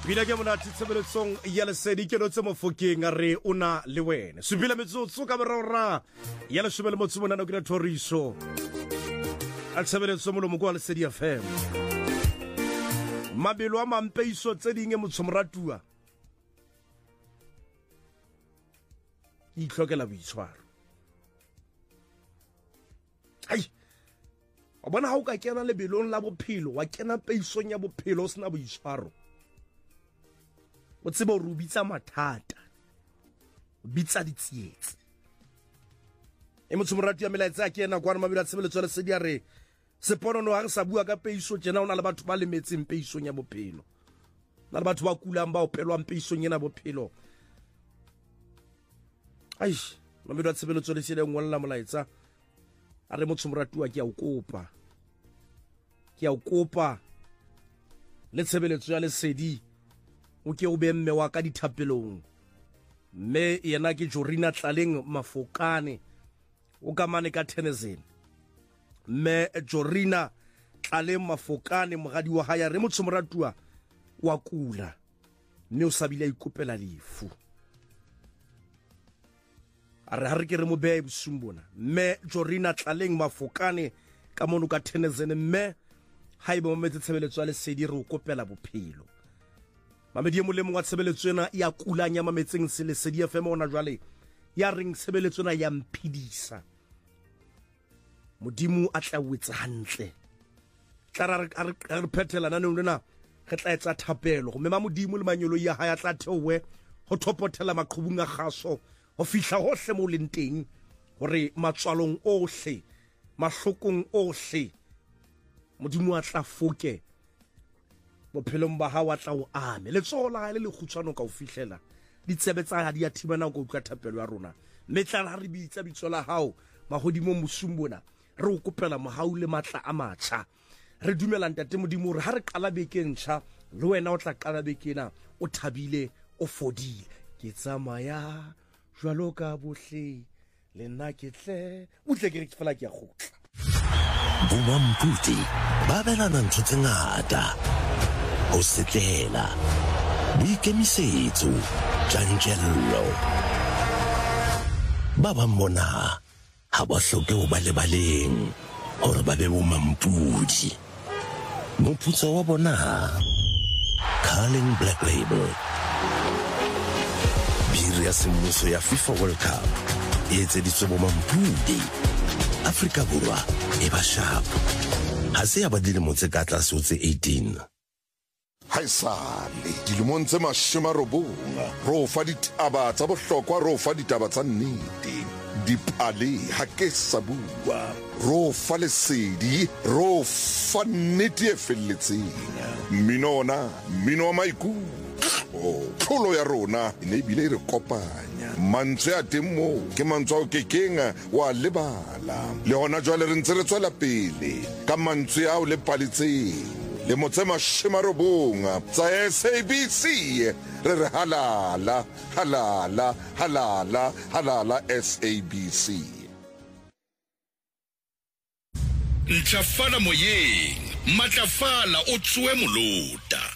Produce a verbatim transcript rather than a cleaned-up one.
Pina ke mona tshebeletsong ya lesedi ke no tse mofokeng a re una le wena subila metsotso ka borora ya le shebele motse bona no ke toriso a tshebeletsong mo mo kwa lesedi F M mabelo a mampeiso tse dinge motsomratua itlhokela boitshwaro ai o bona ha o ka kena lebelong la bophelo wa kena peisong ya bophelo sena boitshwaro o tsebe o rubitsa mathata o bitsa ditsietse e motsomoratu ya melaetsa a kena kwa mabelo a tshebeletso le sedi a re seponono ha re sa bua ka peiso tjena ona le batho ba lemetseng peisong ya bophelo na le batho ba kulang ba opelwang peisong ena bophelo ai mabelo a tshebeletso le sedi a ngolla molaetsa a re motsomoratu ke a o kopa ke a o kopa le tshebeletso ya lesedi o ke o be mme wa ka dithapelong me yena ke Jorina Tlaleng Mafokane o ka mane ka Tennessee me Jorina Tlaleng Mafokane mogadi wa haya re motsomratua wa kula mme o sabile ikopela lefu are ha re ke re mo be busumbona me Jorina Tlaleng Mafokane ka mono ka Tennessee me haibe mo metse tshebeletso ya lesedi re o kopela bophelo mamedi mo le mo wa tshebeletso ena ya kulanya mametseng se lesedi F M ona jwale ya reng tshebeletso ena ya mpidisa modimo a tla wetsa hantle tla re phethela nane lona re tla etsa thapelo go mema modimo le manyolo ya ha ya tla theowe go thopothela maqhubung a gaso go fihla hohle mo lenteng gore matswalong ohle mahlokong ohle modimo a tla foke bophelong ba ha wa tla o ame le tsola le le khutshwano ka o fihlela ditsebetsa ha di a thibana go utlwa thapelo ya rona metla ha re bitsa bitsola hao mahodimo mosumbona re o kopela mohau le matla a matsha re dumela ntate modimo re ha re qala bekentšha le wena o tla qala bekena o thabile o fodile ke tsamaya jwalo ka bohle le nna ke tle utle ke re ke fela ke ya khutla Bomamputi ba belana ntho tse ngata o setlela boikemisetso tjantjello ba ba mona ha ba hloke ho ba lebaleng hore ba be bomampudi moputso wa bona Carling Black Label biri ya semmuso ya FIFA World Cup e etseditswe bomampudi Afrika Borwa e ba sharp ha se ya ba dilemo tse ka tlase ho tse eighteen haisale dilemong tse mashome a robong ro fa ditaba tsa bohlokwa ro fa ditaba tsa nnete dipale ha ke sa bua ro fa lesedi ro fa nnete e felletseng minona mino maikutlo tlholo ya rona ne bile re kopanya mantswe a temo ke mantswe o kekenga wa lebala le hona jwale re ntse re tswela pele ka mantswe ao le palitseng le motse mashimarobonga tsa S A B C re re halala halala halala halala S A B C Ntlafala moyeng matlafala o tsuwe molota